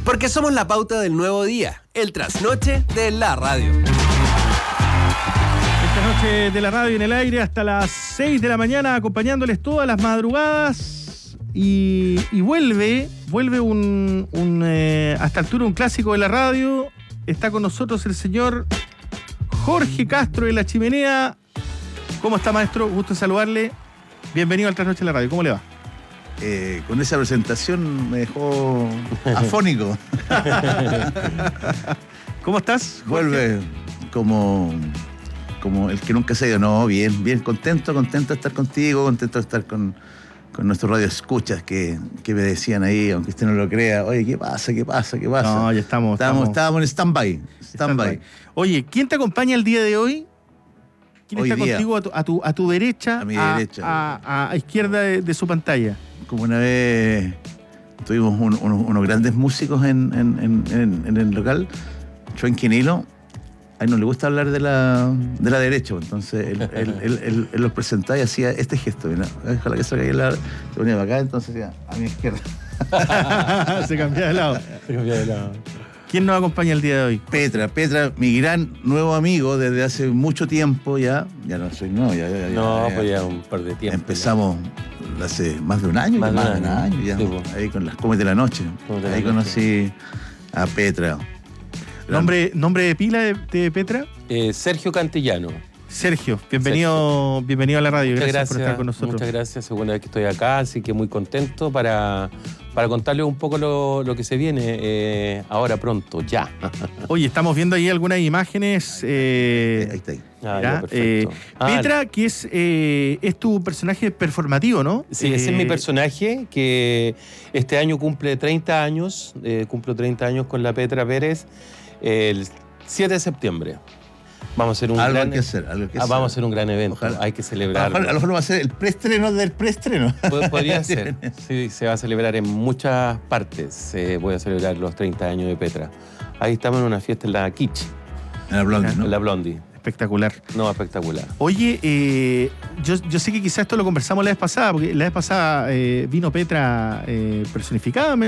Porque somos la pauta del nuevo día, el trasnoche de la radio. Esta noche de la radio en el aire hasta las 6 de la mañana, acompañándoles todas las madrugadas. Y vuelve a esta altura un clásico de la radio. Está con nosotros el señor Jorge Castro de La Chimenea. ¿Cómo está, maestro? Gusto en saludarle. Bienvenido al Trasnoche de la radio. ¿Cómo le va? Con esa presentación me dejó afónico. ¿Cómo estás, Jorge? Vuelve como el que nunca se ha ido. No, bien contento de estar contigo, contento de estar con nuestros radioescuchas que me decían ahí, aunque usted no lo crea, oye, ¿qué pasa? No, ya estábamos en stand-by. Oye, ¿quién te acompaña el día de hoy? ¿Quién Hoy está día, contigo a tu derecha? A mi derecha. A izquierda de su pantalla. Como una vez tuvimos unos grandes músicos en el local, Joan Quinilo. A él no le gusta hablar de la derecha, entonces él los presentaba y hacía este gesto, mira, ojalá que salga ahí se ponía para acá, entonces decía, a mi izquierda. Se cambiaba de lado. ¿Quién nos acompaña el día de hoy? Petra, mi gran nuevo amigo desde hace mucho tiempo, ya no soy nuevo, pues ya un par de tiempo. Empezamos hace más de un año, más de un año ya, sí, pues. Ahí con las Comes de la Noche, ahí conocí a Petra. ¿Nombre de pila de Petra? Sergio Cantillano. Sergio, bienvenido a la radio. Gracias por estar con nosotros. Muchas gracias, segunda vez que estoy acá, así que muy contento para contarles un poco lo que se viene ahora pronto, ya. Oye, estamos viendo ahí algunas imágenes. Ahí está. Ya, perfecto. Petra, que es tu personaje performativo, ¿no? Sí, ese es mi personaje, que este año cumple 30 años, cumplo 30 años con la Petra Pérez, el 7 de septiembre. Vamos a hacer algo hay que hacer. Vamos a hacer un gran evento. Ojalá. Hay que celebrarlo. A lo mejor va a ser el preestreno del preestreno. Podría ser. Sí, se va a celebrar en muchas partes. Voy a celebrar los 30 años de Petra. Ahí estamos en una fiesta en la Kitsch. En la Blondie, ¿no? En la Blondie. Espectacular. No, espectacular. Oye, yo sé que quizás esto lo conversamos la vez pasada, porque la vez pasada vino Petra personificada,